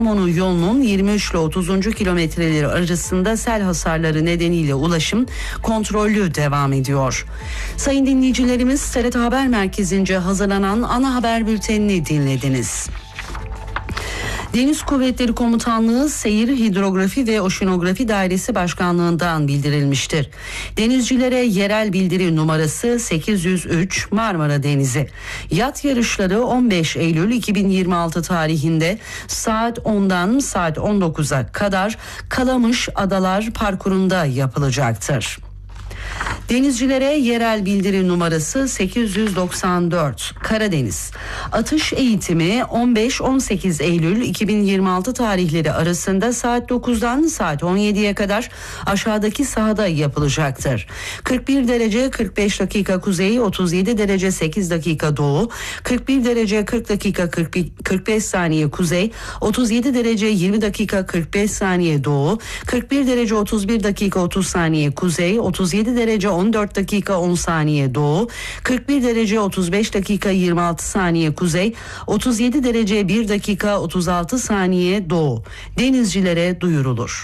Kastamonu yolunun 23 ile 30. kilometreleri arasında sel hasarları nedeniyle ulaşım kontrollü devam ediyor. Sayın dinleyicilerimiz, TRT Haber Merkezi'nce hazırlanan ana haber bültenini dinlediniz. Deniz Kuvvetleri Komutanlığı Seyir, Hidrografi ve Oşinografi Dairesi Başkanlığı'ndan bildirilmiştir. Denizcilere yerel bildiri numarası 803 Marmara Denizi. Yat yarışları 15 Eylül 2026 tarihinde saat 10'dan saat 19'a kadar Kalamış Adalar Parkuru'nda yapılacaktır. Denizcilere yerel bildiri numarası 894 Karadeniz. Atış eğitimi 15-18 Eylül 2026 tarihleri arasında saat 9'dan saat 17'ye kadar aşağıdaki sahada yapılacaktır. 41 derece 45 dakika kuzey, 37 derece 8 dakika doğu, 41 derece 40 dakika 45 saniye kuzey, 37 derece 20 dakika 45 saniye doğu, 41 derece 31 dakika 30 saniye kuzey, 37 derece 14 dakika 10 saniye doğu, 41 derece 35 dakika 26 saniye kuzey, 37 derece 1 dakika 36 saniye doğu. Denizcilere duyurulur.